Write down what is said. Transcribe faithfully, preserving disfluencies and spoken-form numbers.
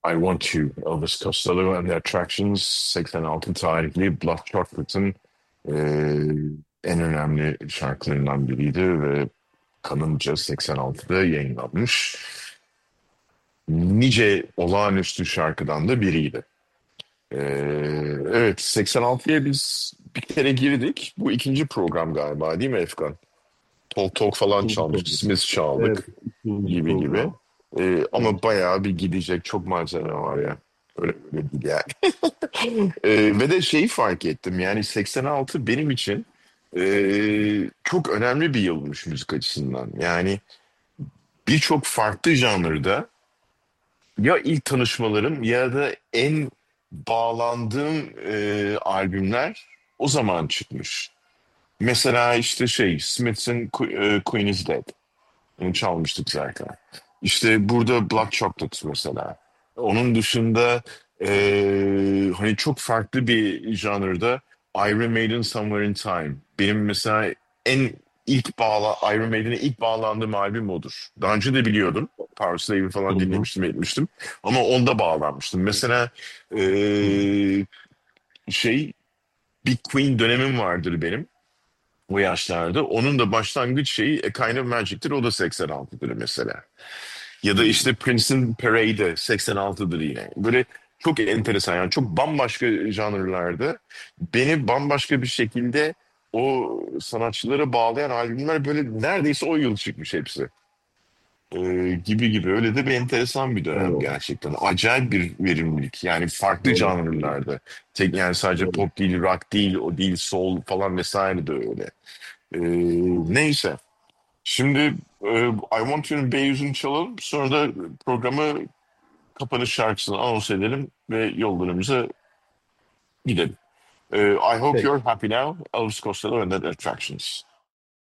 I Want You, Elvis Costello and the Attractions seksen altı tarihli Blood Chocolate'ın e, en önemli şarkılarından biriydi ve kanımca seksen altıda yayınlanmış. Nice olağanüstü şarkıdan da biriydi. E, evet, seksen altıya biz bir kere girdik. Bu ikinci program galiba, değil mi Efkan? Talk Talk falan İkinci çalmıştı, program. Smith Evet, çaldık ikinci gibi gibi. program. E, Evet. ama bayağı bir gidecek çok malzeme var ya. Öyle öyle değil yani. Ee, ve de şeyi fark ettim, yani seksen altı benim için ee, çok önemli bir yılmış müzik açısından. Yani birçok farklı janrda ya ilk tanışmalarım ya da en bağlandığım ee, albümler o zaman çıkmış. Mesela işte şey Smiths'in Qu- e, Queen is Dead. Onu çalmıştık zaten. İşte burada Black Chocolate mesela. Onun dışında eee, hani çok farklı bir janrda Iron Maiden Somewhere in Time. Benim mesela en ilk bağla Iron Maiden'e ilk bağlandığım albüm odur. Daha önce de biliyordum. Power Slave'i Hı falan hı. dinlemiştim, etmiştim. Ama onda bağlanmıştım. Mesela Hı hı. eee, şey bir Queen dönemim vardır benim o yaşlarda. Onun da başlangıç şeyi A Kind of Magic'tir. O da seksen altıdır mesela. Ya da işte Prince'in Parade'i seksen altıdır yine. Böyle çok enteresan, yani çok bambaşka janrlarda beni bambaşka bir şekilde o sanatçılara bağlayan albümler böyle neredeyse o yıl çıkmış hepsi. Ee, gibi gibi öyle de bir enteresan bir dönem Evet. gerçekten. Acayip bir verimlilik yani farklı Evet. janrlarda. Tek yani sadece Evet. pop değil, rock değil, o değil, soul falan vesaire de öyle. Ee, neyse. Şimdi e, I Want You'nun Beyuz'unu çalalım. Sonra da programı kapanış şarkısını anons edelim ve yollarımıza gidelim. E, I Hope Peki. You're Happy Now, Elvis Costello and the Attractions.